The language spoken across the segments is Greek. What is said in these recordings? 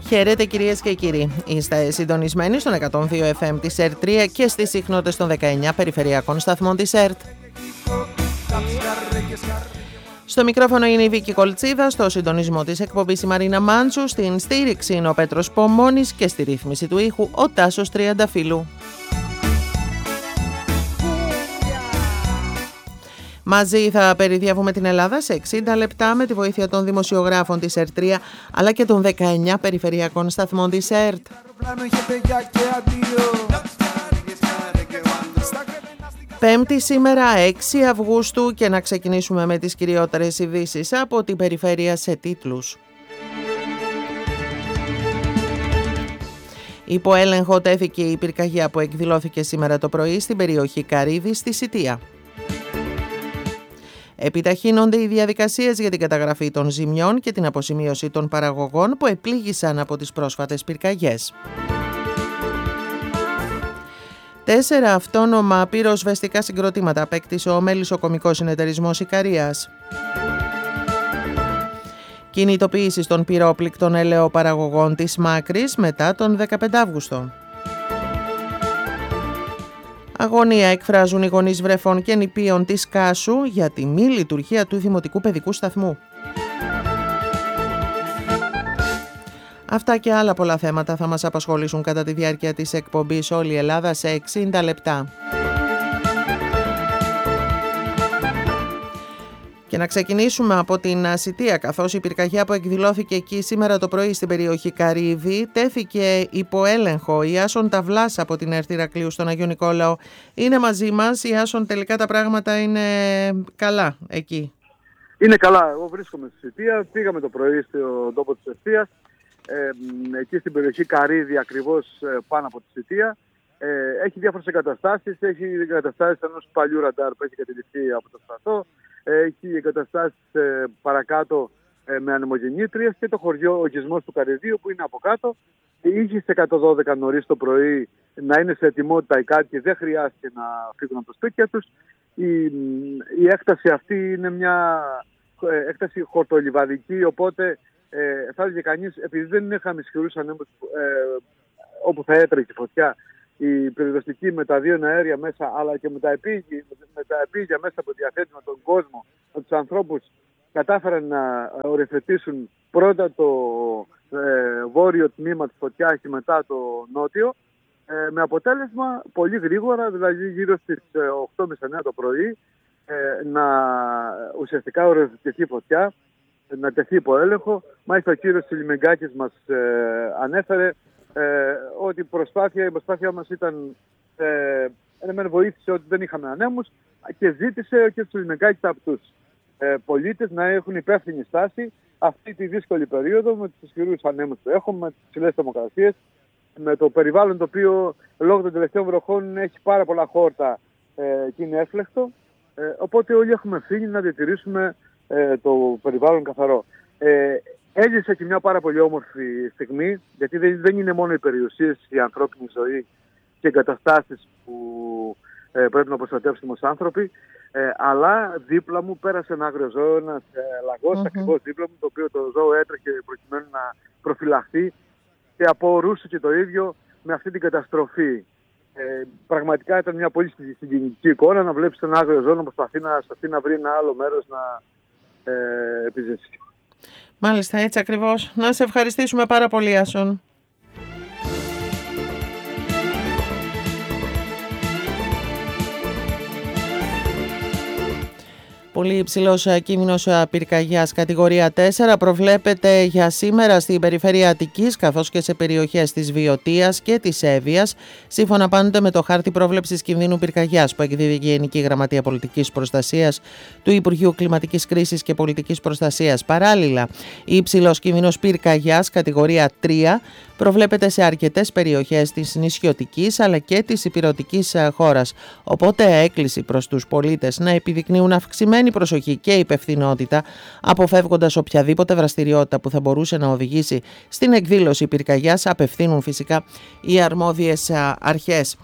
Χαίρετε κυρίες και κύριοι. Είστε συντονισμένοι στον 102 FM της ΕΡΤ3 και στις συχνότητες των 19 περιφερειακών σταθμών της ΕΡΤ. Στο μικρόφωνο είναι η Βίκη Κολτσίδα, στο συντονισμό της εκπομπής η Μαρίνα Μάντσου, στην στήριξη είναι ο Πέτρος Πομώνης και στη ρύθμιση του ήχου ο Τάσος Τριανταφύλου. Μαζί θα περιδιαβούμε την Ελλάδα σε 60 λεπτά με τη βοήθεια των δημοσιογράφων της ΕΡΤ3 αλλά και των 19 περιφερειακών σταθμών της ΕΡΤ. Πέμπτη σήμερα 6 Αυγούστου και να ξεκινήσουμε με τις κυριότερες ειδήσεις από την περιφέρεια σε τίτλους. Υπό έλεγχο τέθηκε η πυρκαγιά που εκδηλώθηκε σήμερα το πρωί στην περιοχή Καρύδη στη Σιτία. Επιταχύνονται οι διαδικασίες για την καταγραφή των ζημιών και την αποζημίωση των παραγωγών που επλήγησαν από τις πρόσφατες πυρκαγιές. 4 αυτόνομα πυροσβεστικά συγκροτήματα απέκτησε ο Μελισσοκομικός Συνεταιρισμός Ικαρίας. Κινητοποίηση των πυρόπληκτων ελαιοπαραγωγών της Μάκρης μετά τον 15 Αύγουστο. Αγωνία εκφράζουν οι γονείς βρεφών και νηπίων της Κάσου για τη μη λειτουργία του Δημοτικού Παιδικού Σταθμού. Αυτά και άλλα πολλά θέματα θα μας απασχολήσουν κατά τη διάρκεια της εκπομπής Όλη η Ελλάδα σε 60 λεπτά. Και να ξεκινήσουμε από την Σιτία, καθώς η πυρκαγιά που εκδηλώθηκε εκεί σήμερα το πρωί στην περιοχή Καρύδη τέθηκε υπό έλεγχο. Η Άσον Ταυλάς από την ΕΡΤ Ηρακλείου στον Αγιο Νικόλαο είναι μαζί μας. Η Άσον, τελικά τα πράγματα είναι καλά εκεί? Είναι καλά. Εγώ βρίσκομαι στη Σιτία. Πήγαμε το πρωί στον τόπο της ευθείας. Εκεί στην περιοχή Καρύδη, ακριβώς πάνω από τη Σιτία. Έχει διάφορες εγκαταστάσεις. Έχει εγκαταστάσεις ενός παλιού ραντάρ που έχει κατηληφθεί από το στρατό. Έχει εγκαταστάσεις παρακάτω με ανεμογεννήτριες και το χωριό Ογισμός του Καρυδίου που είναι από κάτω. Είχε σε 112 νωρίς το πρωί να είναι σε ετοιμότητα οι κάτοικοι, δεν χρειάστηκε να φύγουν από τα σπίτια τους. Η έκταση αυτή είναι μια έκταση χορτολιβαδική, οπότε θα έλεγε κανείς, επειδή δεν είχαμε ισχυρούς ανέμους όπου θα έτρεχε η φωτιά, η πυροσβεστική με τα δύο αέρια μέσα, αλλά και με τα επίγεια μέσα που διαθέτουν τον κόσμο, με τους ανθρώπους, κατάφεραν να οριοθετήσουν πρώτα το βόρειο τμήμα της φωτιάς και μετά το νότιο, με αποτέλεσμα πολύ γρήγορα, δηλαδή γύρω στις 8.30-9 το πρωί, να ουσιαστικά οριοθετηθεί η φωτιά, να τεθεί υπό έλεγχο. Μάλιστα ο κύριος Σιλιμεγκάκης μας ανέφερε ότι η προσπάθεια μας ήταν, εμένα βοήθησε ότι δεν είχαμε ανέμους και ζήτησε ο κ. Σιλιμεγκάκης από τους πολίτες να έχουν υπεύθυνη στάση αυτή τη δύσκολη περίοδο με τους ισχυρούς ανέμους που έχουμε, με τις ψηλές θερμοκρασίες, με το περιβάλλον το οποίο λόγω των τελευταίων βροχών έχει πάρα πολλά χόρτα και είναι έφλεκτο. Οπότε όλοι έχουμε ευθύνη να διατηρήσουμε το περιβάλλον καθαρό. Έζησε και μια πάρα πολύ όμορφη στιγμή, γιατί δεν είναι μόνο οι περιουσίες, η ανθρώπινη ζωή και εγκαταστάσεις που πρέπει να προστατεύσουμε ως άνθρωποι, αλλά δίπλα μου πέρασε ένα άγριο ζώο, ένας λαγός ακριβώς δίπλα μου, το οποίο το ζώο έτρεχε προκειμένου να προφυλαχθεί και απορούσε και το ίδιο με αυτή την καταστροφή. Πραγματικά ήταν μια πολύ συγκινητική εικόνα να βλέπεις ένα άγριο ζώο να προσπαθεί να βρει ένα άλλο μέρος να επιζήσει. Μάλιστα, έτσι ακριβώς. Να σε ευχαριστήσουμε πάρα πολύ, Άσον. Πολύ υψηλός κίνδυνος πυρκαγιάς κατηγορία 4 προβλέπεται για σήμερα στην περιφέρεια Αττικής, καθώς και σε περιοχές της Βιωτίας και της Εύβοιας, σύμφωνα πάντοτε με το χάρτη πρόβλεψης κινδύνου πυρκαγιάς που εκδίδει η Γενική Γραμματεία Πολιτικής Προστασίας του Υπουργείου Κλιματικής Κρίσης και Πολιτικής Προστασίας. Παράλληλα, υψηλός κίνδυνος πυρκαγιάς κατηγορία 3 προβλέπεται σε αρκετές περιοχές της νησιωτικής αλλά και της ηπειρωτικής χώρας. Οπότε έκκληση προς τους πολίτες να επιδεικνύουν αυξημένη προσοχή και υπευθυνότητα, αποφεύγοντας οποιαδήποτε δραστηριότητα που θα μπορούσε να οδηγήσει στην εκδήλωση πυρκαγιάς, απευθύνουν φυσικά οι αρμόδιες αρχές.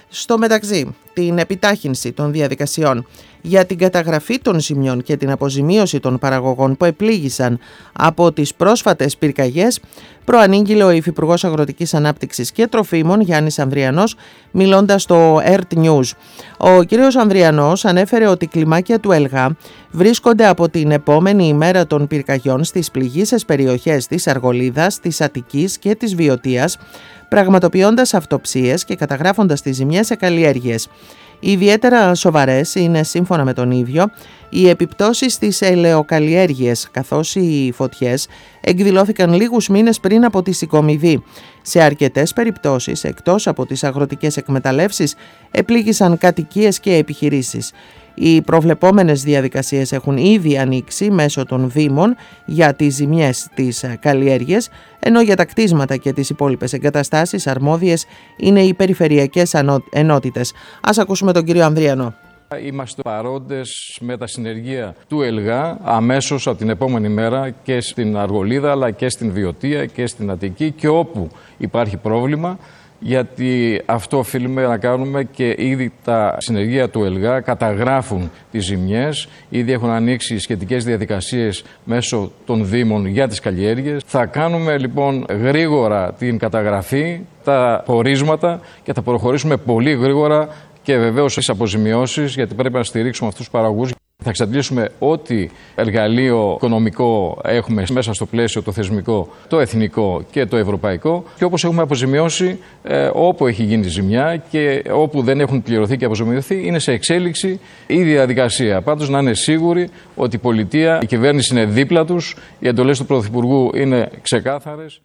Στο μεταξύ, την επιτάχυνση των διαδικασιών για την καταγραφή των ζημιών και την αποζημίωση των παραγωγών που επλήγησαν από τις πρόσφατες πυρκαγιές προανήγγειλε ο Υφυπουργός Αγροτικής Ανάπτυξης και Τροφίμων Γιάννης Ανδριανός, μιλώντας στο ERT News. Ο κ. Ανδριανός ανέφερε ότι κλιμάκια του ΕΛΓΑ βρίσκονται από την επόμενη ημέρα των πυρκαγιών στις πληγείσες περιοχές της Αργολίδας, της Αττικής και της Βιωτίας, πραγματοποιώντας αυτοψίες και καταγράφοντας τις ζημιές σε καλλιέργειες. Ιδιαίτερα σοβαρές είναι, σύμφωνα με τον ίδιο, οι επιπτώσεις στις ελαιοκαλλιέργειες, καθώς οι φωτιές εκδηλώθηκαν λίγους μήνες πριν από τη συγκομιδή. Σε αρκετές περιπτώσεις, εκτός από τις αγροτικές εκμεταλλεύσεις, επλήγησαν κατοικίες και επιχειρήσεις. Οι προβλεπόμενες διαδικασίες έχουν ήδη ανοίξει μέσω των Δήμων για τις ζημιές της καλλιέργειας, ενώ για τα κτίσματα και τις υπόλοιπες εγκαταστάσεις αρμόδιες είναι οι περιφερειακές ενότητες. Ας ακούσουμε τον κύριο Ανδριανό. Είμαστε παρόντες με τα συνεργεία του ΕΛΓΑ αμέσως από την επόμενη μέρα και στην Αργολίδα, αλλά και στην Βιωτία και στην Αττική και όπου υπάρχει πρόβλημα, γιατί αυτό οφείλουμε να κάνουμε και ήδη τα συνεργεία του ΕΛΓΑ καταγράφουν τις ζημιές, ήδη έχουν ανοίξει σχετικές διαδικασίες μέσω των Δήμων για τις καλλιέργειες. Θα κάνουμε λοιπόν γρήγορα την καταγραφή, τα πορίσματα και θα προχωρήσουμε πολύ γρήγορα και βεβαίως στις αποζημιώσεις, γιατί πρέπει να στηρίξουμε αυτούς τους παραγωγούς. Θα εξαντλήσουμε ό,τι εργαλείο οικονομικό έχουμε μέσα στο πλαίσιο το θεσμικό, το εθνικό και το ευρωπαϊκό, και όπως έχουμε αποζημιώσει όπου έχει γίνει ζημιά και όπου δεν έχουν πληρωθεί και αποζημιωθεί, είναι σε εξέλιξη η διαδικασία. Πάντως να είναι σίγουροι ότι η πολιτεία, η κυβέρνηση είναι δίπλα τους, οι εντολές του Πρωθυπουργού είναι ξεκάθαρες.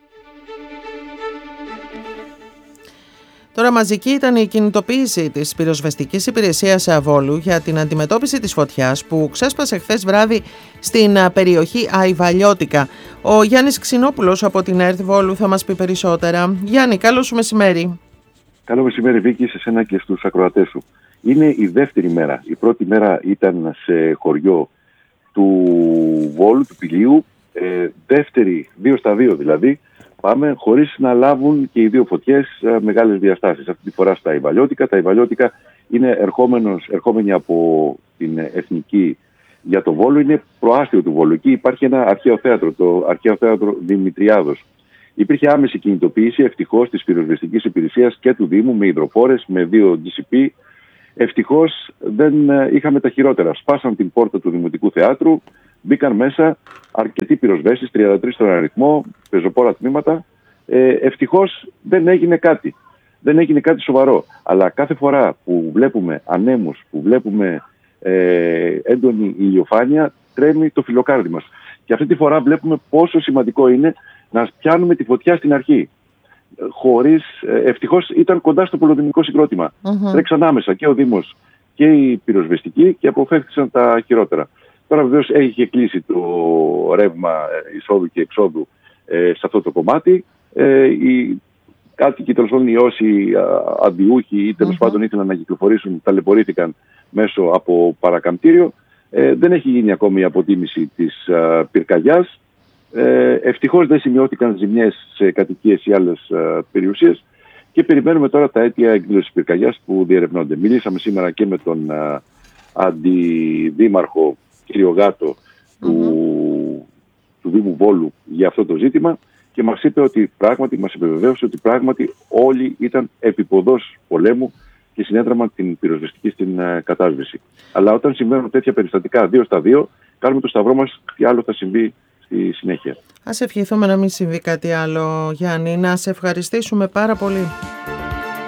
Τώρα μαζική ήταν η κινητοποίηση της πυροσβεστικής υπηρεσίας Βόλου για την αντιμετώπιση της φωτιάς που ξέσπασε χθες βράδυ στην περιοχή Αϊβαλιώτικα. Ο Γιάννης Ξινόπουλος από την ΕΡΤ Βόλου θα μας πει περισσότερα. Γιάννη, καλό σου μεσημέρι. Καλό μεσημέρι, Βίκη, σε σένα και στους ακροατές σου. Είναι η δεύτερη μέρα. Η πρώτη μέρα ήταν σε χωριό του Βόλου, του Πηλίου. Δεύτερη, 2 στα 2 δηλαδή. Πάμε χωρίς να λάβουν και οι δύο φωτιές μεγάλες διαστάσεις. Αυτή τη φορά στα Αϊβαλιώτικα. Τα Αϊβαλιώτικα είναι ερχόμενοι από την Εθνική για το Βόλο. Είναι προάστιο του Βόλου. Εκεί υπάρχει ένα αρχαίο θέατρο, το αρχαίο θέατρο Δημητριάδος. Υπήρχε άμεση κινητοποίηση ευτυχώς της πυροσβεστικής υπηρεσίας και του Δήμου με υδροφόρες, με 2 GCP. Ευτυχώς δεν είχαμε τα χειρότερα. Σπάσαν την πόρτα του Δημοτικού Θεάτρου, μπήκαν μέσα αρκετοί πυροσβέστες, 33 στον αριθμό, πεζοπόρα τμήματα. Ευτυχώς δεν έγινε κάτι. Δεν έγινε κάτι σοβαρό. Αλλά κάθε φορά που βλέπουμε ανέμους, που βλέπουμε έντονη ηλιοφάνεια, τρέμει το φιλοκάρδι μας. Και αυτή τη φορά βλέπουμε πόσο σημαντικό είναι να πιάνουμε τη φωτιά στην αρχή. Ευτυχώς ήταν κοντά στο πολυδημικό συγκρότημα. Τρέξαν άμεσα και ο Δήμος και οι πυροσβεστικοί και αποφεύθησαν τα χειρότερα. Τώρα βεβαίως έχει κλείσει το ρεύμα εισόδου και εξόδου σε αυτό το κομμάτι. Οι κάτοικοι, τέλος πάντων οι όσοι αντιούχοι ή τέλος πάντων ήθελαν να κυκλοφορήσουν, ταλαιπωρήθηκαν μέσω από παρακαμπτήριο. Δεν έχει γίνει ακόμη η αποτίμηση της πυρκαγιάς. Ευτυχώς δεν σημειώθηκαν ζημιές σε κατοικίες ή άλλες περιουσίες και περιμένουμε τώρα τα αίτια εκδήλωσης πυρκαγιάς που διερευνώνται. Μιλήσαμε σήμερα και με τον αντιδήμαρχο κύριο Γάτο του Δήμου Βόλου για αυτό το ζήτημα και μας είπε ότι πράγματι, μας επιβεβαίωσε ότι πράγματι όλοι ήταν επίποδος πολέμου και συνέδραμαν την πυροσβεστική στην κατάσβεση. Αλλά όταν συμβαίνουν τέτοια περιστατικά 2 στα 2, κάνουμε το σταυρό μας τι άλλο θα συμβεί στη συνέχεια. Ας ευχηθούμε να μην συμβεί κάτι άλλο, Γιάννη. Να σε ευχαριστήσουμε πάρα πολύ.